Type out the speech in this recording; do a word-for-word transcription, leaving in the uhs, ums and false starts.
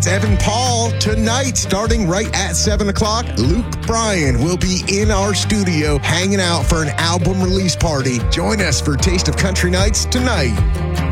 Evan Paul. Tonight, starting right at seven o'clock, Luke Bryan will be in our studio hanging out for an album release party. Join us for Taste of Country Nights tonight.